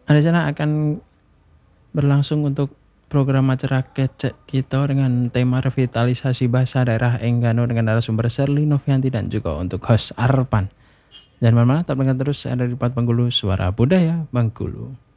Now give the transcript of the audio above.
rencana akan berlangsung untuk program acara kecek kita dengan tema revitalisasi bahasa daerah Enggano dengan narasumber Sherly Novianti dan juga untuk host Arpan. Jangan mana-mana, tetap dengar terus ada di Bengkulu, Suara Budaya Bengkulu.